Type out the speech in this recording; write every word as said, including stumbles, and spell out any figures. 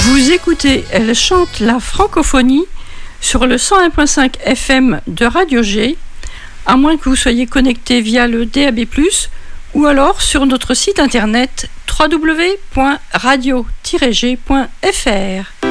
Vous écoutez Elle chante la francophonie sur le cent un virgule cinq F M de Radio G, à moins que vous soyez connecté via le D A B plus, ou alors sur notre site internet w w w point radio tiret g point f r.